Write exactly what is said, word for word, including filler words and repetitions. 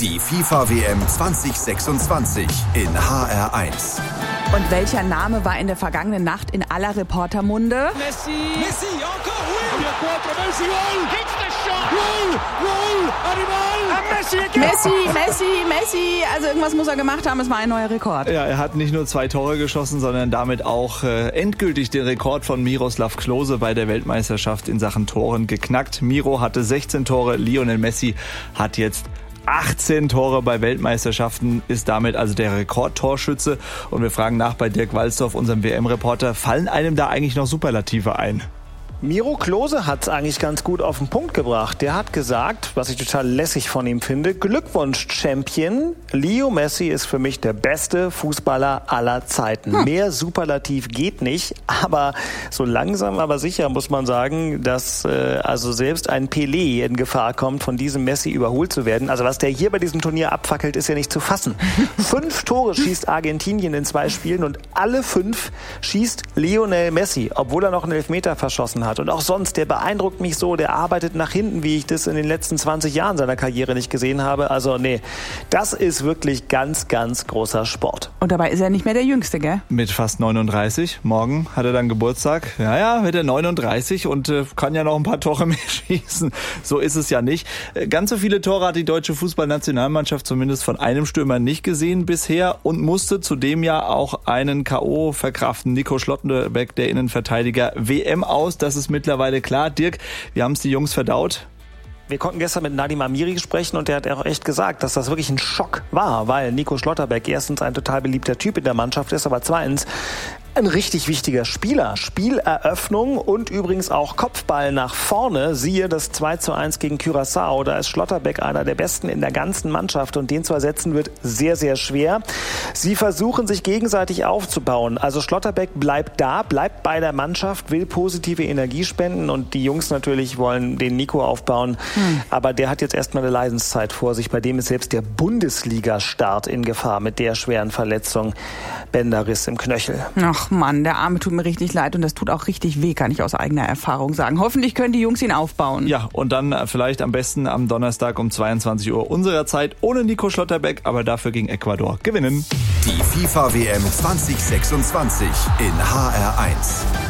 Die FIFA-W M zwanzig sechsundzwanzig in H R eins. Und welcher Name war in der vergangenen Nacht in aller Reportermunde? Messi! Messi, encore! Oui! Messi, Goal! Hits the shot! Goal! Goal! Animal! Messi again! Messi, Messi, Messi! Also irgendwas muss er gemacht haben, es war ein neuer Rekord. Ja, er hat nicht nur zwei Tore geschossen, sondern damit auch äh, endgültig den Rekord von Miroslav Klose bei der Weltmeisterschaft in Sachen Toren geknackt. Miro hatte sechzehn Tore, Lionel Messi hat jetzt achtzehn Tore bei Weltmeisterschaften, ist damit also der Rekordtorschütze. Und wir fragen nach bei Dirk Walsdorf, unserem W M-Reporter, fallen einem da eigentlich noch Superlative ein? Miro Klose hat es eigentlich ganz gut auf den Punkt gebracht. Der hat gesagt, was ich total lässig von ihm finde, Glückwunsch, Champion. Leo Messi ist für mich der beste Fußballer aller Zeiten. Hm. Mehr Superlativ geht nicht, aber so langsam, aber sicher muss man sagen, dass äh, also selbst ein Pelé in Gefahr kommt, von diesem Messi überholt zu werden. Also was der hier bei diesem Turnier abfackelt, ist ja nicht zu fassen. Fünf Tore schießt Argentinien in zwei Spielen und alle fünf schießt Lionel Messi, obwohl er noch einen Elfmeter verschossen hat. Und auch sonst, der beeindruckt mich so, der arbeitet nach hinten, wie ich das in den letzten zwanzig Jahren seiner Karriere nicht gesehen habe. Also nee, das ist wirklich ganz, ganz großer Sport. Und dabei ist er nicht mehr der Jüngste, gell? Mit fast neununddreißig. Morgen hat er dann Geburtstag. Ja, ja, wird er neununddreißig und äh, kann ja noch ein paar Tore mehr schießen. So ist es ja nicht. Ganz so viele Tore hat die deutsche Fußballnationalmannschaft zumindest von einem Stürmer nicht gesehen bisher und musste zudem ja auch einen K O verkraften. Nico Schlotterbeck, der Innenverteidiger, W M aus. Das ist mittlerweile klar. Dirk, wie haben es die Jungs verdaut? Wir konnten gestern mit Nadim Amiri sprechen und der hat auch echt gesagt, dass das wirklich ein Schock war, weil Nico Schlotterbeck erstens ein total beliebter Typ in der Mannschaft ist, aber zweitens ein richtig wichtiger Spieler. Spieleröffnung und übrigens auch Kopfball nach vorne. Siehe das zwei zu eins gegen Curaçao. Da ist Schlotterbeck einer der Besten in der ganzen Mannschaft und den zu ersetzen wird sehr, sehr schwer. Sie versuchen sich gegenseitig aufzubauen. Also Schlotterbeck bleibt da, bleibt bei der Mannschaft, will positive Energie spenden und die Jungs natürlich wollen den Nico aufbauen. Hm. Aber der hat jetzt erstmal eine Leidenszeit vor sich. Bei dem ist selbst der Bundesliga-Start in Gefahr mit der schweren Verletzung. Bänderriss im Knöchel. Ach Mann, der Arme tut mir richtig leid und das tut auch richtig weh, kann ich aus eigener Erfahrung sagen. Hoffentlich können die Jungs ihn aufbauen. Ja, und dann vielleicht am besten am Donnerstag um zweiundzwanzig Uhr unserer Zeit ohne Nico Schlotterbeck, aber dafür gegen Ecuador gewinnen. Die FIFA-W M zwanzig sechsundzwanzig in H R eins.